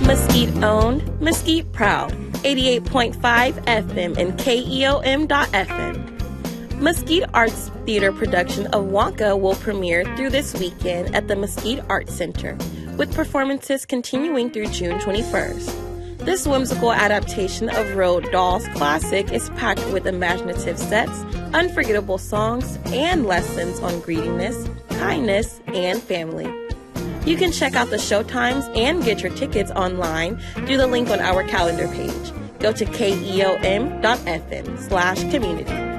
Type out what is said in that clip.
Mesquite owned, Mesquite proud. 88.5 FM and KEOM.FM. Mesquite Arts Theater production of Wonka will premiere through this weekend at the Mesquite Arts Center, with performances continuing through June 21st. This whimsical adaptation of Roald Dahl's classic is packed with imaginative sets, unforgettable songs, and lessons on greediness, kindness, and family. You can check out the showtimes and get your tickets online through the link on our calendar page. Go to keom.fm/community.